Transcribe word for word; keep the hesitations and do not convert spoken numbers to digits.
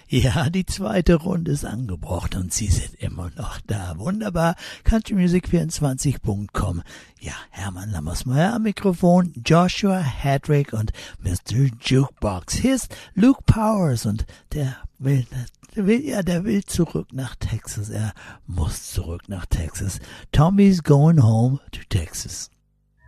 Ja, die zweite Runde ist angebrochen und Sie sind immer noch da. Wunderbar. country music vierundzwanzig punkt com. Ja, Hermann Lammersmeyer am Mikrofon, Joshua Hedrick und Mister Jukebox. Hier ist Luke Powers und der will, der will, ja, der will zurück nach Texas. Er muss zurück nach Texas. Tommy's going home to Texas.